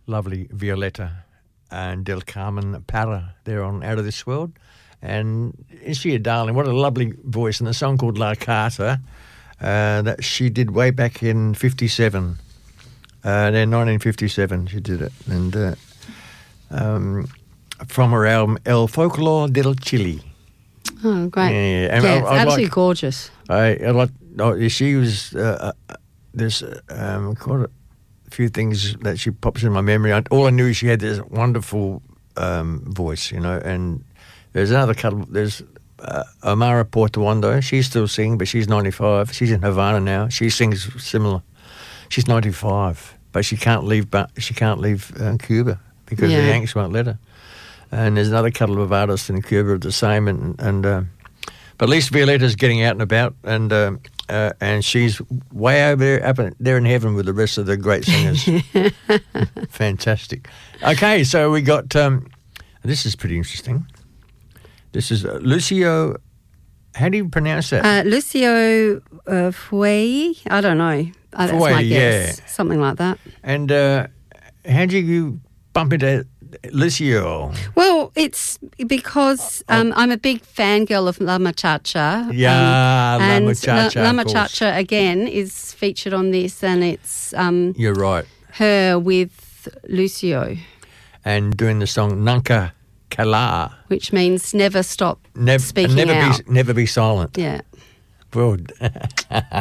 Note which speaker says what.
Speaker 1: lovely Violetta and Del Carmen Parra there on Out of This World. And is she a darling? What a lovely voice. And a song called La Carta that she did way back in 57. In 1957 she did it. And from her album El Folklore del Chile.
Speaker 2: Oh, great.
Speaker 1: Yeah,
Speaker 2: and it's absolutely gorgeous.
Speaker 1: She was, there's quite a few things that she pops in my memory. All I knew is she had this wonderful voice, and there's another couple, there's Omara Portuondo. She's still singing, but she's 95. She's in Havana now. She sings similar. She's 95, but she can't leave Cuba because the Yanks won't let her. And there's another couple of artists in Cuba of the same, but at least Violetta's getting out and about, and she's way over there in heaven with the rest of the great singers. Fantastic. Okay, so we got this is pretty interesting. This is Lucio. How do you pronounce that?
Speaker 2: Lucio Fuey. I don't know. That's my guess. Something like that.
Speaker 1: And how did you bump into Lucio?
Speaker 2: Well, it's because I'm a big fangirl of La Muchacha.
Speaker 1: Yeah, La Muchacha.
Speaker 2: La Muchacha again is featured on this, and it's
Speaker 1: you're right.
Speaker 2: Her with Lucio,
Speaker 1: and doing the song Nunca Calar,
Speaker 2: which means never stop speaking out.
Speaker 1: Never be silent.
Speaker 2: Yeah.
Speaker 1: Well.